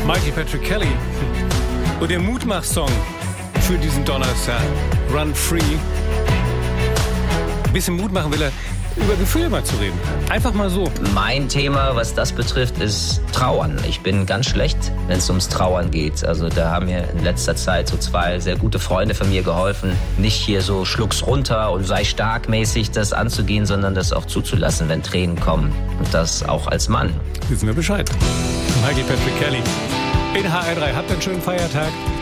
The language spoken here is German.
Mikey Patrick Kelly und der Mutmach-Song für diesen Donnerstag, Run Free. Ein bisschen Mut machen will er, über Gefühle mal zu reden. Einfach mal so. Mein Thema, was das betrifft, ist Trauern. Ich bin ganz schlecht, wenn es ums Trauern geht. Also da haben mir in letzter Zeit so 2 sehr gute Freunde von mir geholfen, nicht hier so schluck's runter und sei stark mäßig das anzugehen, sondern das auch zuzulassen, wenn Tränen kommen. Und das auch als Mann. Wissen wir Bescheid. Mikey Patrick Kelly in HR3. Habt einen schönen Feiertag.